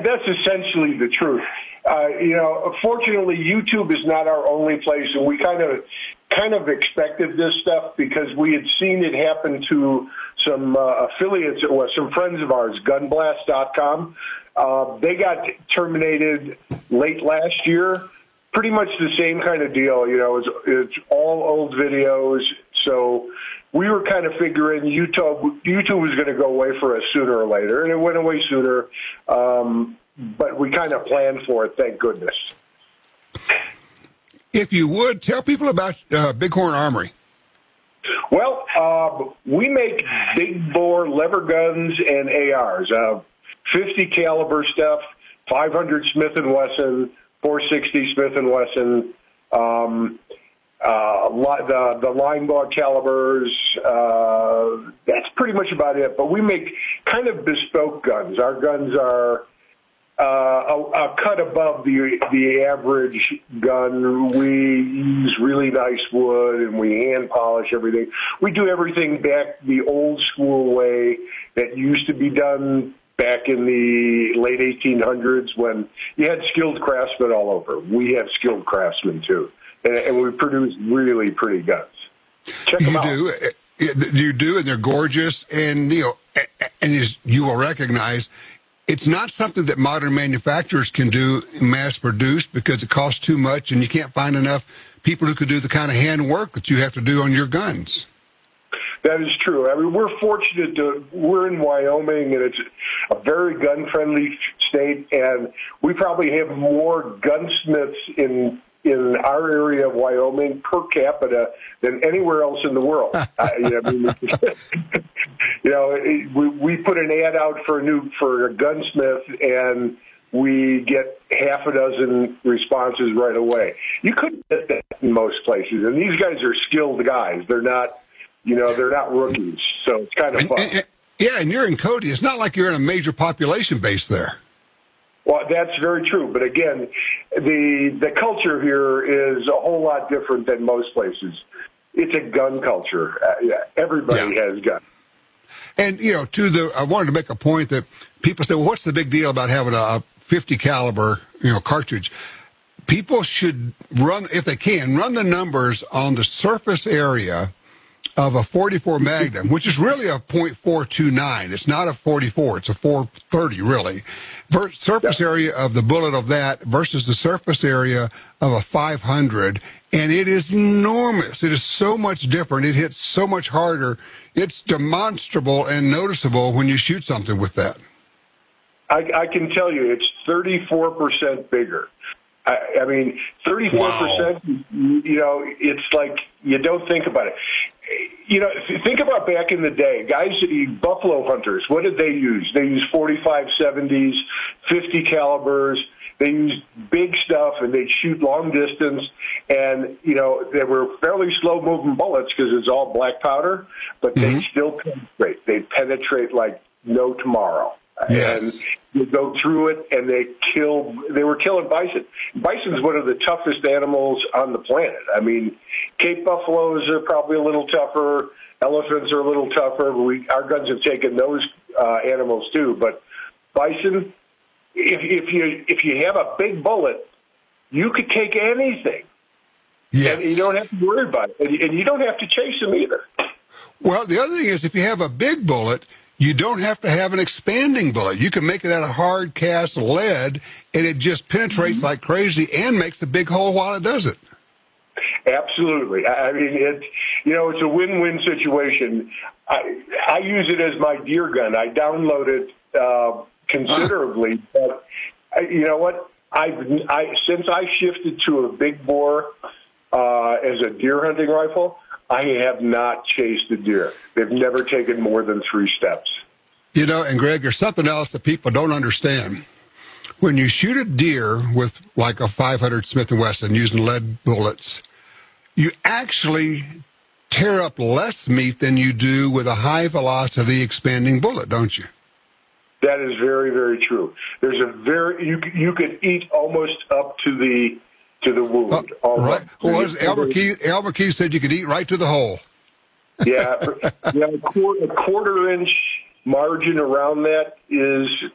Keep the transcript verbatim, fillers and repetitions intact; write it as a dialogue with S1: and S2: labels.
S1: that's essentially the truth. Uh, you know, fortunately, YouTube is not our only place, and we kind of kind of expected this stuff because we had seen it happen to some uh, affiliates, or some friends of ours, gun blast dot com. Uh, they got terminated late last year. Pretty much the same kind of deal. You know, it's, it's all old videos. So we were kind of figuring YouTube YouTube was going to go away for us sooner or later, and it went away sooner. Um, but we kind of planned for it, thank goodness.
S2: If you would, tell people about uh, Bighorn Armory.
S1: Well, uh, we make big bore lever guns and A Rs, uh, fifty caliber stuff, five hundred Smith and Wesson, four sixty Smith and Wesson, um, uh, the the line bar calibers. Uh, that's pretty much about it. But we make kind of bespoke guns. Our guns are uh, a, a cut above the the average gun. We use really nice wood, and we hand polish everything. We do everything back the old school way that used to be done back in the late eighteen hundreds when you had skilled craftsmen all over. We have skilled craftsmen, too, and, and we produce really pretty guns. Check them
S2: you
S1: out.
S2: do. You do, and they're gorgeous, and, you know, and as you will recognize, it's not something that modern manufacturers can do mass-produced because it costs too much, and you can't find enough people who could do the kind of hand work that you have to do on your guns.
S1: That is true. I mean, we're fortunate to, we're in Wyoming, and it's a very gun-friendly state, and we probably have more gunsmiths in in our area of Wyoming per capita than anywhere else in the world. I, I mean, you know, we, we put an ad out for a new, for a gunsmith, and we get half a dozen responses right away. You couldn't get that in most places, and these guys are skilled guys. They're not, you know, they're not rookies, so it's kind of fun.
S2: And, and, yeah, and you're in Cody. It's not like you're in a major population base there.
S1: Well, that's very true. But again, the the culture here is a whole lot different than most places. It's a gun culture. Uh, yeah, everybody yeah. has guns.
S2: And, you know, to the, I wanted to make a point that people say, well, what's the big deal about having a fifty caliber, you know, cartridge? People should run, if they can, run the numbers on the surface area of a forty-four Magnum, which is really a point four two nine. It's not a forty-four. It's a four thirty, really. Ver- surface yeah. area of the bullet of that versus the surface area of a five hundred, and it is enormous. It is so much different. It hits so much harder. It's demonstrable and noticeable when you shoot something with that.
S1: I, I can tell you it's thirty-four percent bigger. I, I mean, thirty-four percent, wow. You know, it's like you don't think about it. You know, think about back in the day, guys, buffalo hunters, what did they use? They used forty-five seventies, fifty calibers. They used big stuff, and they'd shoot long distance. And, you know, they were fairly slow-moving bullets because it's all black powder, but mm-hmm. they still penetrate. They penetrate like no tomorrow.
S2: Yes.
S1: And you go through it, and they kill. They were killing bison. Bison's one of the toughest animals on the planet. I mean, Cape buffaloes are probably a little tougher. Elephants are a little tougher. We, our guns have taken those uh, animals too. But bison, if, if you if you have a big bullet, you could take anything.
S2: Yes.
S1: And you don't have to worry about it, and, and you don't have to chase them either.
S2: Well, the other thing is, if you have a big bullet, you don't have to have an expanding bullet. You can make it out of hard cast lead, and it just penetrates mm-hmm. like crazy and makes a big hole while it does it.
S1: Absolutely. I mean, it's, you know, it's a win-win situation. I, I use it as my deer gun. I download it uh, considerably, uh-huh. but I, you know what? I've, I since I shifted to a big bore uh, as a deer hunting rifle, I have not chased a deer. They've never taken more than three steps.
S2: You know, and Greg, there's something else that people don't understand. When you shoot a deer with like a five hundred Smith and Wesson using lead bullets, you actually tear up less meat than you do with a high-velocity expanding bullet, don't you?
S1: That is very, very true. There's a very you you could eat almost up to the to the wound.
S2: Uh, right. Well, as Albert Key, Albert Key said, you could eat right to the hole.
S1: Yeah, you know, a, quarter, a quarter inch margin around that is